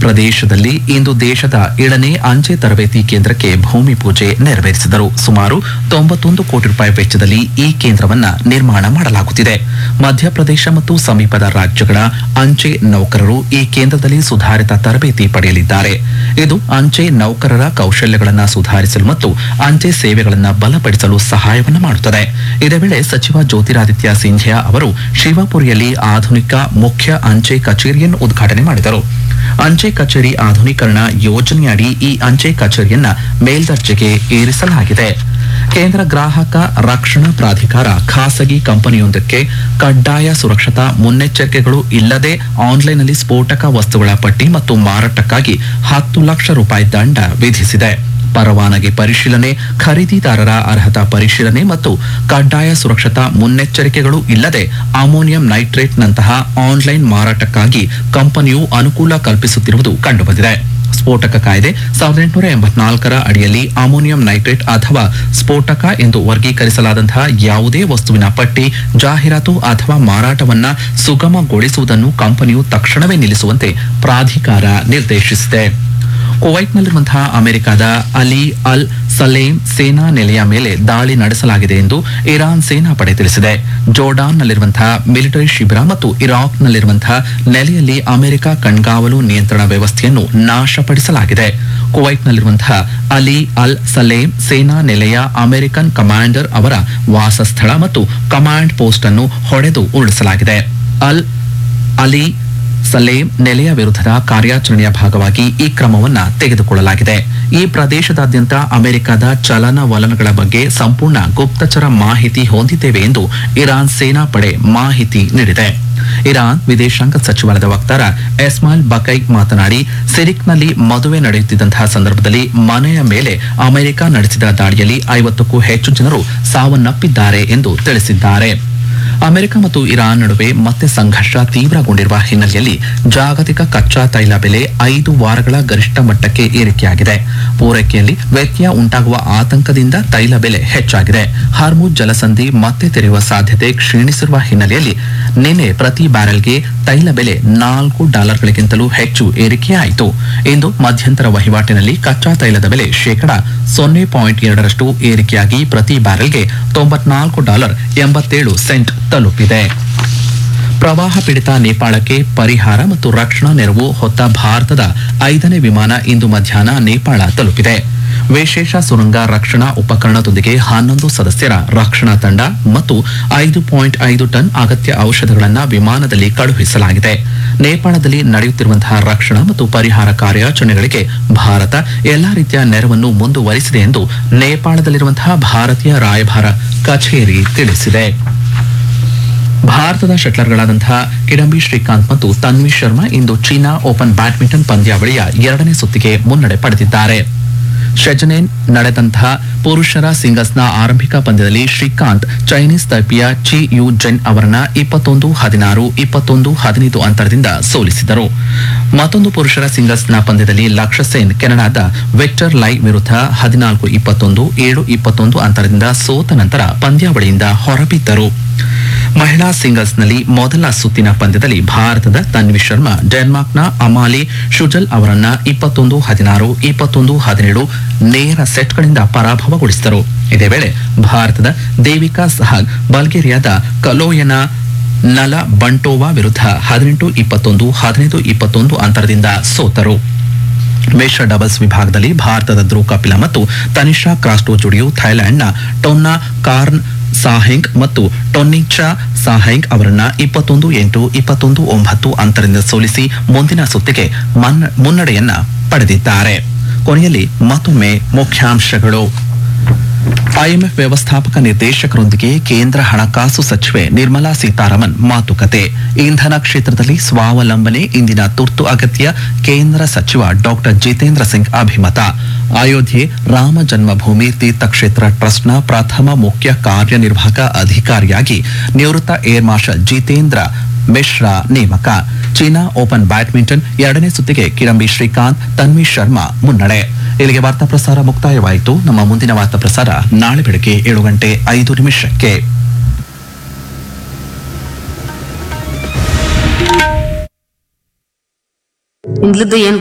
ಪ್ರದೇಶದಲ್ಲಿ ಇಂದು ದೇಶದ 7ನೇ ಅಂಚೆ ತರಬೇತಿ ಕೇಂದ್ರಕ್ಕೆ ಭೂಮಿ ಪೂಜೆ ನೆರವೇರಿಸಿದರು. ಸುಮಾರು 91 ಕೋಟಿ ರೂಪಾಯಿ ವೆಚ್ಚದಲ್ಲಿ ಈ ಕೇಂದ್ರವನ್ನ ನಿರ್ಮಾಣ ಮಾಡಲಾಗುತ್ತಿದೆ. ಮಧ್ಯಪ್ರದೇಶ ಮತ್ತು ಸಮೀಪದ ರಾಜ್ಯಗಳ ಅಂಚೆ ನೌಕರರು ಈ ಕೇಂದ್ರದಲ್ಲಿ ಸುಧಾರಿತ ತರಬೇತಿ ಪಡೆಯಲಿದ್ದಾರೆ. ಇದು ಅಂಚೆ ನೌಕರರ ಕೌಶಲ್ಯಗಳನ್ನು ಸುಧಾರಿಸಲು ಮತ್ತು ಅಂಚೆ ಸೇವೆಗಳನ್ನು ಬಲಪಡಿಸಲು ಸಹಾಯವನ್ನ ಮಾಡುತ್ತದೆ. ಇದೇ ವೇಳೆ ಸಚಿವ ಜ್ಯೋತಿರಾದಿತ್ಯ ಸಿಂಧ್ಯಾ ಅವರು ಶಿವಪುರಿಯಲ್ಲಿ ಆಧುನಿಕ ಮುಖ್ಯ ಅಂಚೆ ಕಚೇರಿಯನ್ನು ಉದ್ಘಾಟನೆ ಮಾಡಿದರು. ಅಂಚೆ ಕಚೇರಿ ಆಧುನೀಕರಣ ಯೋಜನೆಯಡಿ ಈ ಅಂಚೆ ಕಚೇರಿಯನ್ನ ಮೇಲ್ದರ್ಜೆಗೆ ಏರಿಸಲಾಗಿದೆ. ಕೇಂದ್ರ ಗ್ರಾಹಕ ರಕ್ಷಣಾ ಪ್ರಾಧಿಕಾರ ಖಾಸಗಿ ಕಂಪನಿಯೊಂದಕ್ಕೆ ಕಡ್ಡಾಯ ಸುರಕ್ಷತಾ ಮುನ್ನೆಚ್ಚರಿಕೆಗಳು ಇಲ್ಲದೆ ಆನ್ಲೈನ್ನಲ್ಲಿ ಸ್ಫೋಟಕ ವಸ್ತುಗಳ ಪಟ್ಟಿ ಮತ್ತು ಮಾರಾಟಕ್ಕಾಗಿ 10 ಲಕ್ಷ ರೂಪಾಯಿ ದಂಡ ವಿಧಿಸಿದೆ. ಪರವಾನಗಿ ಪರಿಶೀಲನೆ, ಖರೀದಿದಾರರ ಅರ್ಹತಾ ಪರಿಶೀಲನೆ ಮತ್ತು ಕಡ್ಡಾಯ ಸುರಕ್ಷತಾ ಮುನ್ನೆಚ್ಚರಿಕೆಗಳು ಇಲ್ಲದೆ ಅಮೋನಿಯಂ ನೈಟ್ರೇಟ್ನಂತಹ ಆನ್ಲೈನ್ ಮಾರಾಟಕ್ಕಾಗಿ ಕಂಪನಿಯು ಅನುಕೂಲ ಕಲ್ಪಿಸುತ್ತಿರುವುದು ಕಂಡುಬಂದಿದೆ. ಸ್ಫೋಟಕ ಕಾಯ್ದೆ 1884ರ ಅಡಿಯಲ್ಲಿ ಅಮೋನಿಯಂ ನೈಟ್ರೇಟ್ ಅಥವಾ ಸ್ಫೋಟಕ ಎಂದು ವರ್ಗೀಕರಿಸಲಾದಂತಹ ಯಾವುದೇ ವಸ್ತುವಿನ ಪಟ್ಟಿ, ಜಾಹೀರಾತು ಅಥವಾ ಮಾರಾಟವನ್ನ ಸುಗಮಗೊಳಿಸುವುದನ್ನು ಕಂಪನಿಯು ತಕ್ಷಣವೇ ನಿಲ್ಲಿಸುವಂತೆ ಪ್ರಾಧಿಕಾರ ನಿರ್ದೇಶಿಸಿದೆ. ಕುವೈಟ್ನಲ್ಲಿರುವಂತಹ ಅಮೆರಿಕದ ಅಲಿ ಅಲ್ ಸಲೇಮ್ ಸೇನಾ ನೆಲೆಯ ಮೇಲೆ ದಾಳಿ ನಡೆಸಲಾಗಿದೆ ಎಂದು ಇರಾನ್ ಸೇನಾ ಪಡೆ ತಿಳಿಸಿದೆ. ಜೋರ್ಡಾನ್ನಲ್ಲಿರುವಂತಹ ಮಿಲಿಟರಿ ಶಿಬಿರ ಮತ್ತು ಇರಾಕ್ನಲ್ಲಿರುವಂತಹ ನೆಲೆಯಲ್ಲಿ ಅಮೆರಿಕ ಕಣ್ಗಾವಲು ನಿಯಂತ್ರಣ ವ್ಯವಸ್ಥೆಯನ್ನು ನಾಶಪಡಿಸಲಾಗಿದೆ. ಕುವೈಟ್ನಲ್ಲಿರುವಂತಹ ಅಲಿ ಅಲ್ ಸಲೇಮ್ ಸೇನಾ ನೆಲೆಯ ಅಮೆರಿಕನ್ ಕಮಾಂಡರ್ ಅವರ ವಾಸಸ್ಥಳ ಮತ್ತು ಕಮಾಂಡ್ ಪೋಸ್ಟ್ ಅನ್ನು ಹೊಡೆದು ಉರುಳಿಸಲಾಗಿದೆ. ಅಲಿ ಸಲೇಮ್ ನೆಲೆಯ ವಿರುದ್ಧದ ಕಾರ್ಯಾಚರಣೆಯ ಭಾಗವಾಗಿ ಈ ಕ್ರಮವನ್ನ ತೆಗೆದುಕೊಳ್ಳಲಾಗಿದೆ. ಈ ಪ್ರದೇಶದಾದ್ಯಂತ ಅಮೆರಿಕದ ಚಲನವಲನಗಳ ಬಗ್ಗೆ ಸಂಪೂರ್ಣ ಗುಪ್ತಚರ ಮಾಹಿತಿ ಹೊಂದಿದ್ದೇವೆ ಎಂದು ಇರಾನ್ ಸೇನಾ ಪಡೆ ಮಾಹಿತಿ ನೀಡಿದೆ. ಇರಾನ್ ವಿದೇಶಾಂಗ ಸಚಿವಾಲಯದ ವಕ್ತಾರ ಎಸ್ಮಾಯಿಲ್ ಬಕೈ ಮಾತನಾಡಿ, ಸಿರಿಕ್ನಲ್ಲಿ ಮದುವೆ ನಡೆಯುತ್ತಿದ್ದಂತಹ ಸಂದರ್ಭದಲ್ಲಿ ಮನೆಯ ಮೇಲೆ ಅಮೆರಿಕ ನಡೆಸಿದ ದಾಳಿಯಲ್ಲಿ 50ಕ್ಕೂ ಹೆಚ್ಚು ಜನರು ಸಾವನ್ನಪ್ಪಿದ್ದಾರೆ ಎಂದು ತಿಳಿಸಿದ್ದಾರೆ. ಅಮೆರಿಕ ಮತ್ತು ಇರಾನ್ ನಡುವೆ ಮತ್ತೆ ಸಂಘರ್ಷ ತೀವ್ರಗೊಂಡಿರುವ ಹಿನ್ನೆಲೆಯಲ್ಲಿ ಜಾಗತಿಕ ಕಚ್ಚಾ ತೈಲ ಬೆಲೆ 5 ವಾರಗಳ ಗರಿಷ್ಠ ಮಟ್ಟಕ್ಕೆ ಏರಿಕೆಯಾಗಿದೆ. ಪೂರೈಕೆಯಲ್ಲಿ ವ್ಯತ್ಯಯ ಉಂಟಾಗುವ ಆತಂಕದಿಂದ ತೈಲ ಬೆಲೆ ಹೆಚ್ಚಾಗಿದೆ. ಹಾರ್ಮುಜ್ ಜಲಸಂಧಿ ಮತ್ತೆ ತೆರೆಯುವ ಸಾಧ್ಯತೆ ಕ್ಷೀಣಿಸಿರುವ ಹಿನ್ನೆಲೆಯಲ್ಲಿ ನಿನ್ನೆ ಪ್ರತಿ ಬ್ಯಾರೆಲ್ಗೆ ತೈಲ ಬೆಲೆ $4ಗಳಿಗಿಂತಲೂ ಹೆಚ್ಚು ಏರಿಕೆಯಾಯಿತು. ಇಂದು ಮಧ್ಯಂತರ ವಹಿವಾಟಿನಲ್ಲಿ ಕಚ್ಚಾ ತೈಲದ ಬೆಲೆ %0.2 ಏರಿಕೆಯಾಗಿ ಪ್ರತಿ ಬ್ಯಾರೆಲ್ಗೆ $94.87 ತಲುಪಿದೆ. ಪ್ರವಾಹ ಪೀಡಿತ ನೇಪಾಳಕ್ಕೆ ಪರಿಹಾರ ಮತ್ತು ರಕ್ಷಣಾ ನೆರವು ಹೊತ್ತ ಭಾರತದ 5ನೇ ವಿಮಾನ ಇಂದು ಮಧ್ಯಾಹ್ನ ನೇಪಾಳ ತಲುಪಿದೆ. ವಿಶೇಷ ಸುರಂಗ ರಕ್ಷಣಾ ಉಪಕರಣದೊಂದಿಗೆ 11 ಸದಸ್ಯರ ರಕ್ಷಣಾ ತಂಡ ಮತ್ತು 5.5 ಟನ್ ಅಗತ್ಯ ಔಷಧಗಳನ್ನು ವಿಮಾನದಲ್ಲಿ ಕಳುಹಿಸಲಾಗಿದೆ. ನೇಪಾಳದಲ್ಲಿ ನಡೆಯುತ್ತಿರುವಂತಹ ರಕ್ಷಣಾ ಮತ್ತು ಪರಿಹಾರ ಕಾರ್ಯಾಚರಣೆಗಳಿಗೆ ಭಾರತ ಎಲ್ಲಾ ರೀತಿಯ ನೆರವನ್ನು ಮುಂದುವರಿಸಿದೆ ಎಂದು ನೇಪಾಳದಲ್ಲಿರುವಂತಹ ಭಾರತೀಯ ರಾಯಭಾರ ಕಚೇರಿ ತಿಳಿಸಿದೆ. ಭಾರತದ ಶಟ್ಲರ್ಗಳಾದಂತಹ ಕಿಡಂಬಿ ಶ್ರೀಕಾಂತ್ ಮತ್ತು ತನ್ವಿ ಶರ್ಮಾ ಇಂದು ಚೀನಾ ಓಪನ್ ಬ್ಯಾಡ್ಮಿಂಟನ್ ಪಂದ್ಯಾವಳಿಯ 2ನೇ ಸುತ್ತಿಗೆ ಮುನ್ನಡೆ ಪಡೆದಿದ್ದಾರೆ. ಶೆಜನೆನ್ ನಡೆದಂತಹ ಪುರುಷರ ಸಿಂಗಲ್ಸ್ನ ಆರಂಭಿಕ ಪಂದ್ಯದಲ್ಲಿ Srikanth Chinese ತೈಪೆಯ chi you Zen ಅವರನ್ನ 21-16, 21-15 ಅಂತರದಿಂದ ಸೋಲಿಸಿದರು. ಮತ್ತೊಂದು ಪುರುಷರ ಸಿಂಗಲ್ಸ್ನ ಪಂದ್ಯದಲ್ಲಿ ಲಕ್ಷ್ಯ ಸೇನ್ ಕೆನಡಾದ ವಿಕ್ಟರ್ ಲೈ ವಿರುದ್ಧ 14-21, 7-21 ಅಂತರದಿಂದ ಸೋತ ನಂತರ ಪಂದ್ಯಾವಳಿಯಿಂದ ಹೊರಬಿದ್ದರು. ಮಹಿಳಾ ಸಿಂಗಲ್ಸ್ನಲ್ಲಿ ಮೊದಲ ಸುತ್ತಿನ ಪಂದ್ಯದಲ್ಲಿ ಭಾರತದ ತನ್ವಿ ಶರ್ಮಾ ಡೆನ್ಮಾರ್ಕ್ನ ಅಮಾಲಿ ಶುಜಲ್ ಅವರನ್ನ 21-16, 21-17 ನೇರ ಸೆಟ್ಗಳಿಂದ ಪರಾಭವಗೊಳಿಸಿದರು. ಇದೇ ವೇಳೆ ಭಾರತದ ದೇವಿಕಾ ಸಹಾಗ್ ಬಲ್ಗೇರಿಯಾದ ಕಲೋಯನ ನಲ ಬಂಟೋವಾ ವಿರುದ್ಧ 18-21, 15-21 ಅಂತರದಿಂದ ಸೋತರು. ಮಿಶ್ರ ಡಬಲ್ಸ್ ವಿಭಾಗದಲ್ಲಿ ಭಾರತದ ಧ್ರುವ್ ಕಪಿಲ ಮತ್ತು ತನಿಷಾ ಕ್ರಾಸ್ಟೋ ಜೋಡಿಯು ಥೈಲ್ಯಾಂಡ್ನ ಟೊನ್ನಾ ಕಾರ್ನ್ ಸಾಹೆಂಗ್ ಮತ್ತು ಟೊನ್ನಿಚಾ ಸಾಹೆಂಗ್ ಅವರನ್ನ 21-8, 21-9 ಅಂತರದಿಂದ ಸೋಲಿಸಿ ಮುಂದಿನ ಸುತ್ತಿಗೆ ಮುನ್ನಡೆಯನ್ನ ಪಡೆದಿದ್ದಾರೆ. ಕೊನೆಯಲ್ಲಿ ಮತ್ತೊಮ್ಮೆ ಮುಖ್ಯಾಂಶಗಳು. ಐಎಂಎಫ್ ವ್ಯವಸ್ಥಾಪಕ ನಿರ್ದೇಶಕರೊಂದಿಗೆ ಕೇಂದ್ರ ಹಣಕಾಸು ಸಚಿವೆ ನಿರ್ಮಲಾ ಸೀತಾರಾಮನ್ ಮಾತುಕತೆ. ಇಂಧನ ಕ್ಷೇತ್ರದಲ್ಲಿ ಸ್ವಾವಲಂಬನೆ ಇಂದಿನ ತುರ್ತು ಅಗತ್ಯ, ಕೇಂದ್ರ ಸಚಿವ ಡಾಕ್ಟರ್ ಜಿತೇಂದ್ರ ಸಿಂಗ್ ಅಭಿಮತ. ಅಯೋಧ್ಯೆ ರಾಮ ಜನ್ಮಭೂಮಿ ತೀರ್ಥಕ್ಷೇತ್ರ ಟ್ರಸ್ಟ್ನ ಪ್ರಥಮ ಮುಖ್ಯ ಕಾರ್ಯನಿರ್ವಾಹಕ ಅಧಿಕಾರಿಯಾಗಿ ನಿವೃತ್ತ ಏರ್ ಮಾರ್ಷಲ್ ಜಿತೇಂದ್ರ ಮಿಶ್ರಾ ನೇಮಕ. ಚೀನಾ ಓಪನ್ ಬ್ಯಾಡ್ಮಿಂಟನ್ 2ನೇ ಸುತ್ತಿಗೆ ಕಿಡಂಬಿ ಶ್ರೀಕಾಂತ್, ತನ್ವಿ ಶರ್ಮಾ ಮುನ್ನಡೆ. ಇಲ್ಲಿಗೆ ವಾರ್ತಾ ಪ್ರಸಾರ ಮುಕ್ತಾಯವಾಯಿತು. ನಮ್ಮ ಮುಂದಿನ ವಾರ್ತಾ ಪ್ರಸಾರ ನಾಳೆ ಬೆಳಗ್ಗೆ 7:05. ಇಂದ್ಲದ್ದು ಏನ್